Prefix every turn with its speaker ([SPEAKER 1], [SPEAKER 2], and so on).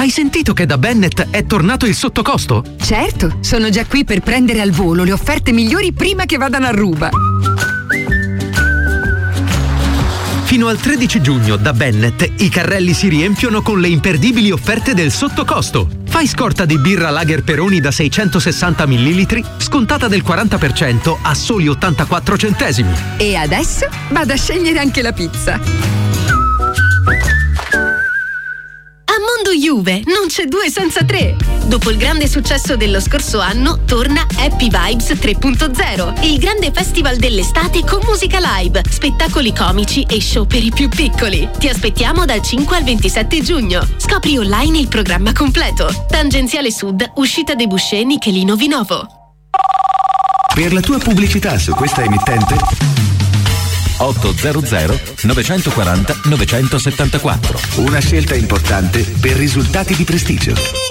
[SPEAKER 1] Hai sentito che da Bennett è tornato il sottocosto?
[SPEAKER 2] Certo, sono già qui per prendere al volo le offerte migliori prima che vadano a ruba.
[SPEAKER 1] Fino al 13 giugno da Bennett i carrelli si riempiono con le imperdibili offerte del sottocosto. Fai scorta di birra Lager Peroni da 660 ml, scontata del 40% a soli 84 centesimi.
[SPEAKER 2] E adesso vado a scegliere anche la pizza.
[SPEAKER 3] A Mondo Juve non c'è 2 senza 3. Dopo il grande successo dello scorso anno, torna Happy Vibes 3.0, il grande festival dell'estate con musica live, spettacoli comici e show per i più piccoli. Ti aspettiamo dal 5 al 27 giugno. Scopri online il programma completo. Tangenziale Sud, uscita Debouché Nichelino Vinovo.
[SPEAKER 4] Per la tua pubblicità su questa emittente 800 940 974. Una scelta importante per risultati di prestigio.